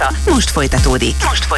Most folytatódik.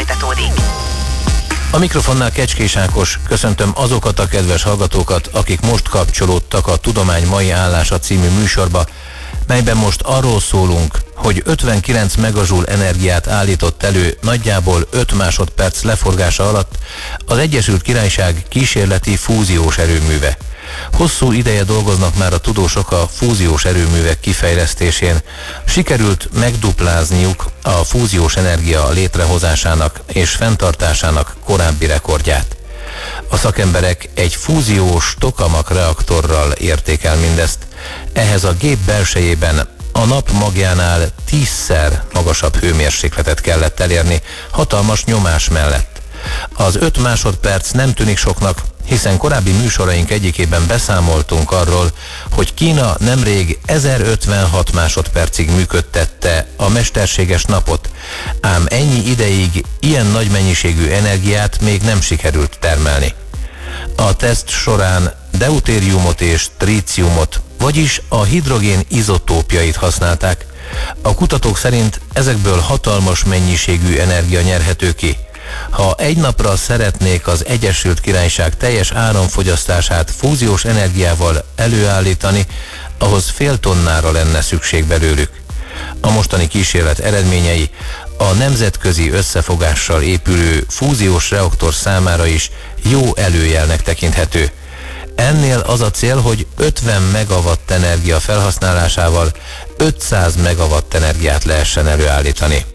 A mikrofonnál Kecskés Ákos, köszöntöm azokat a kedves hallgatókat, akik most kapcsolódtak a Tudomány mai állása című műsorba, melyben most arról szólunk, hogy 59 megazsúl energiát állított elő nagyjából 5 másodperc leforgása alatt az Egyesült Királyság kísérleti fúziós erőműve. Hosszú ideje dolgoznak már a tudósok a fúziós erőművek kifejlesztésén. Sikerült megduplázniuk a fúziós energia létrehozásának és fenntartásának korábbi rekordját. A szakemberek egy fúziós tokamak reaktorral érték el mindezt. Ehhez a gép belsejében a nap magjánál 10-szer magasabb hőmérsékletet kellett elérni, hatalmas nyomás mellett. Az 5 másodperc nem tűnik soknak, hiszen korábbi műsoraink egyikében beszámoltunk arról, hogy Kína nemrég 1056 másodpercig működtette a mesterséges napot, ám ennyi ideig ilyen nagy mennyiségű energiát még nem sikerült termelni. A teszt során deutériumot és tríciumot, vagyis a hidrogén izotópjait használták. A kutatók szerint ezekből hatalmas mennyiségű energia nyerhető ki. Ha egy napra szeretnék az Egyesült Királyság teljes áramfogyasztását fúziós energiával előállítani, ahhoz fél tonnára lenne szükség belőlük. A mostani kísérlet eredményei a nemzetközi összefogással épülő fúziós reaktor számára is jó előjelnek tekinthető. Ennél az a cél, hogy 50 megawatt energia felhasználásával 500 megawatt energiát lehessen előállítani.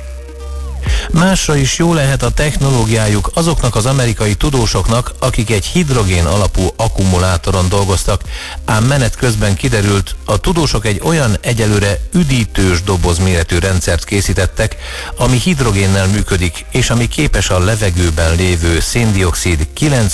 Másra is jó lehet a technológiájuk azoknak az amerikai tudósoknak, akik egy hidrogén alapú akkumulátoron dolgoztak, ám menet közben kiderült, a tudósok egy olyan egyelőre üdítős doboz méretű rendszert készítettek, ami hidrogénnel működik, és ami képes a levegőben lévő széndioxid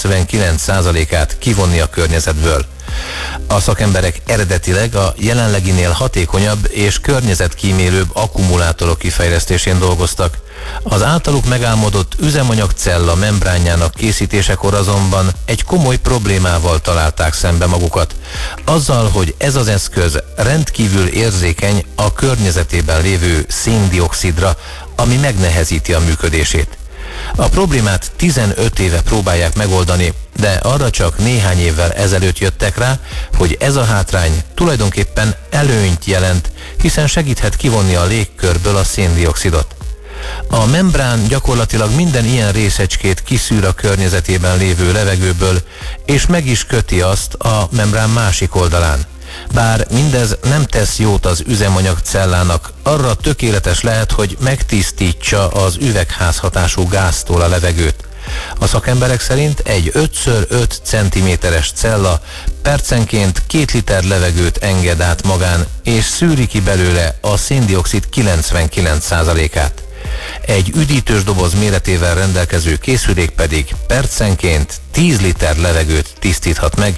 99%-át kivonni a környezetből. A szakemberek eredetileg a jelenleginél hatékonyabb és környezetkímélőbb akkumulátorok kifejlesztésén dolgoztak. Az általuk megálmodott üzemanyagcella membránjának készítésekor azonban egy komoly problémával találták szembe magukat. Azzal, hogy ez az eszköz rendkívül érzékeny a környezetében lévő széndioxidra, ami megnehezíti a működését. A problémát 15 éve próbálják megoldani, de arra csak néhány évvel ezelőtt jöttek rá, hogy ez a hátrány tulajdonképpen előnyt jelent, hiszen segíthet kivonni a légkörből a széndioxidot. A membrán gyakorlatilag minden ilyen részecskét kiszűr a környezetében lévő levegőből, és meg is köti azt a membrán másik oldalán. Bár mindez nem tesz jót az üzemanyagcellának, arra tökéletes lehet, hogy megtisztítsa az üvegházhatású gáztól a levegőt. A szakemberek szerint egy 5x5 cm-es cella percenként 2 liter levegőt enged át magán, és szűri ki belőle a széndioxid 99%-át. Egy üdítős doboz méretével rendelkező készülék pedig percenként 10 liter levegőt tisztíthat meg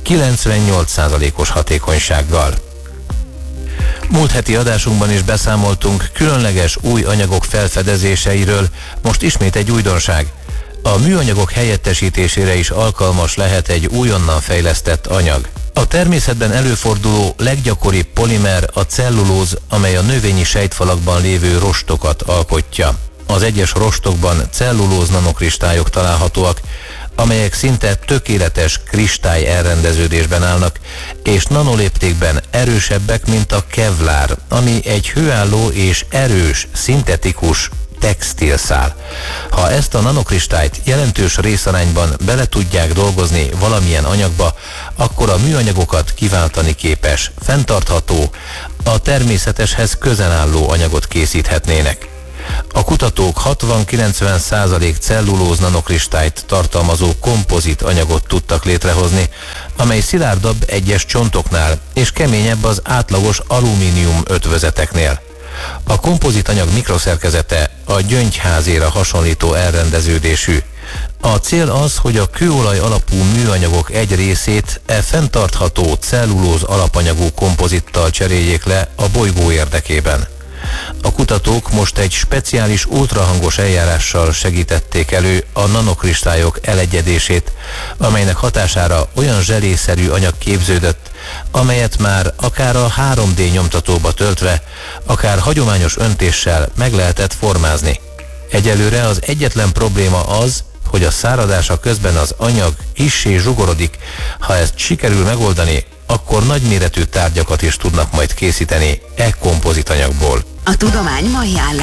98%-os hatékonysággal. Múlt heti adásunkban is beszámoltunk különleges új anyagok felfedezéseiről, most ismét egy újdonság. A műanyagok helyettesítésére is alkalmas lehet egy újonnan fejlesztett anyag. A természetben előforduló leggyakoribb polimer a cellulóz, amely a növényi sejtfalakban lévő rostokat alkotja. Az egyes rostokban cellulóz nanokristályok találhatóak, amelyek szinte tökéletes kristály elrendeződésben állnak, és nanoléptékben erősebbek, mint a kevlár, ami egy hőálló és erős, szintetikus textilszál. Ha ezt a nanokristályt jelentős részarányban bele tudják dolgozni valamilyen anyagba, akkor a műanyagokat kiváltani képes, fenntartható, a természeteshez közel álló anyagot készíthetnének. A kutatók 60-90% cellulóz nanokristályt tartalmazó kompozit anyagot tudtak létrehozni, amely szilárdabb egyes csontoknál és keményebb az átlagos alumínium ötvözeteknél. A kompozit anyag mikroszerkezete a gyöngyházéra hasonlító elrendeződésű. A cél az, hogy a kőolaj alapú műanyagok egy részét fenntartható cellulóz alapanyagú kompozittal cseréljék le a bolygó érdekében. A kutatók most egy speciális ultrahangos eljárással segítették elő a nanokristályok elegyedését, amelynek hatására olyan zselészerű anyag képződött, amelyet már akár a 3D nyomtatóba töltve, akár hagyományos öntéssel meg lehetett formázni. Egyelőre az egyetlen probléma az, hogy a száradása közben az anyag kissé zsugorodik. Ha ezt sikerül megoldani, akkor nagyméretű tárgyakat is tudnak majd készíteni kompozitanyagból. A tudomány mai állás.